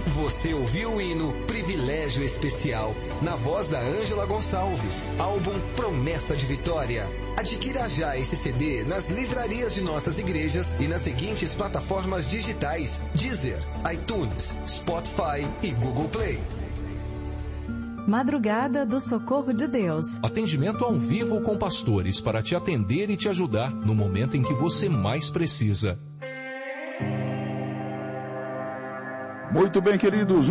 Você ouviu o hino Privilégio Especial, na voz da Ângela Gonçalves, álbum Promessa de Vitória. Adquira já esse CD nas livrarias de nossas igrejas e nas seguintes plataformas digitais: Deezer, iTunes, Spotify e Google Play. Madrugada do Socorro de Deus. Atendimento ao vivo com pastores para te atender e te ajudar no momento em que você mais precisa. Muito bem, queridos,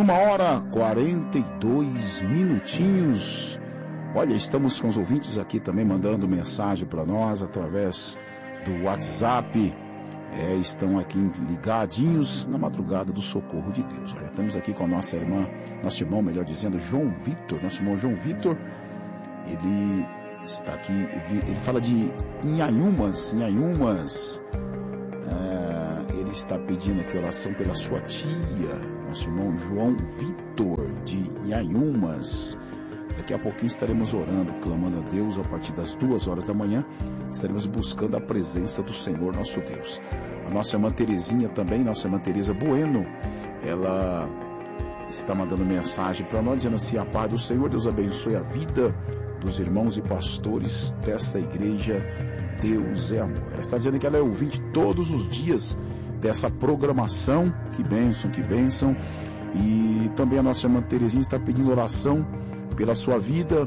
1h42 minutinhos. Olha, estamos com os ouvintes aqui também mandando mensagem para nós através do WhatsApp. Estão aqui ligadinhos na madrugada do Socorro de Deus. Olha, estamos aqui com a nosso irmão, melhor dizendo, João Vitor. Nosso irmão João Vitor, ele está aqui, ele fala de Inhayumas. Ele está pedindo aqui oração pela sua tia, nosso irmão João Vitor de Inhayumas. Daqui a pouquinho estaremos orando, clamando a Deus a partir das 2h da manhã. Estaremos buscando a presença do Senhor nosso Deus. A nossa irmã Terezinha também, nossa irmã Tereza Bueno, ela está mandando mensagem para nós, dizendo assim: a paz do Senhor, Deus abençoe a vida dos irmãos e pastores desta igreja, Deus é amor. Ela está dizendo que ela é ouvinte todos os dias dessa programação. Que bênção, que bênção. E também a nossa irmã Terezinha está pedindo oração pela sua vida,